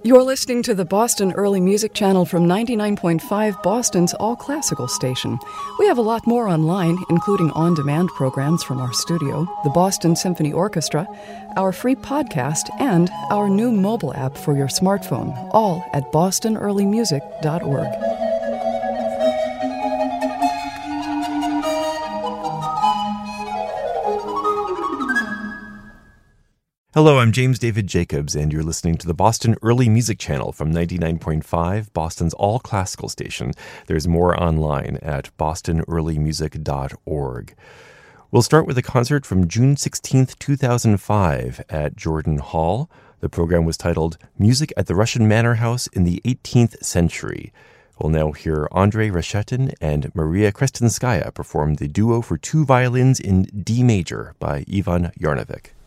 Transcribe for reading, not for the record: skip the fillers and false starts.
You're listening to the Boston Early Music Channel from 99.5 Boston's all-classical station. We have a lot more online, including on-demand programs from our studio, the Boston Symphony Orchestra, our free podcast, and our new mobile app for your smartphone, all at bostonearlymusic.org. Hello, I'm James David Jacobs, and you're listening to the Boston Early Music Channel from 99.5, Boston's all-classical station. There's more online at bostonearlymusic.org. We'll start with a concert from June 16th, 2005 at Jordan Hall. The program was titled Music at the Russian Manor House in the 18th Century. We'll now hear Andrei Reshetin and Maria Krestinskaya perform the duo for two violins in D major by Ivan Yarnovic.